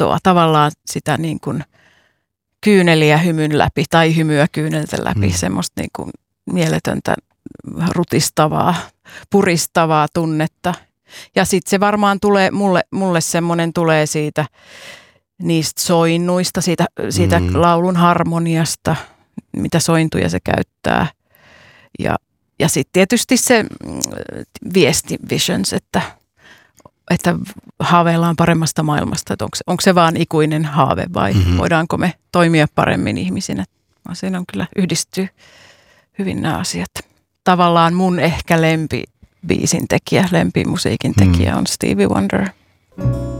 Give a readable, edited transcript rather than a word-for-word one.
intoa, tavallaan sitä niin kuin kyyneliä hymyn läpi tai hymyä kyynelten läpi, semmoista niin kuin mieletöntä rutistavaa, puristavaa tunnetta. Ja sitten se varmaan tulee, mulle semmoinen tulee siitä niistä soinnuista, siitä laulun harmoniasta, mitä sointuja se käyttää. Ja sitten tietysti se viesti, visions, että haaveillaan paremmasta maailmasta, että onko se vaan ikuinen haave vai voidaanko me toimia paremmin ihmisinä. Siinä on kyllä yhdistyy hyvin nämä asiat. Tavallaan mun ehkä lempibiisin tekijä, lempimusiikin tekijä on Stevie Wonder.